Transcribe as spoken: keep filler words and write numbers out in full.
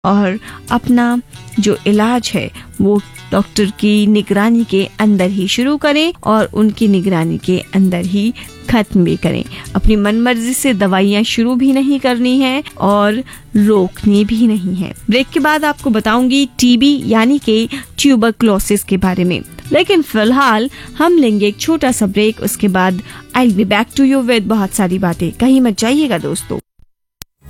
और अपना जो इलाज है वो डॉक्टर की निगरानी के अंदर ही शुरू करें और उनकी निगरानी के अंदर ही खत्म भी करें। अपनी मनमर्जी से दवाइयाँ शुरू भी नहीं करनी है और रोकनी भी नहीं है। ब्रेक के बाद आपको बताऊंगी टीबी यानी कि ट्यूबरक्लोसिस के बारे में, लेकिन फिलहाल हम लेंगे एक छोटा सा ब्रेक। उसके बाद I will be back to you with बहुत सारी बातें। कहीं मत जाइएगा दोस्तों।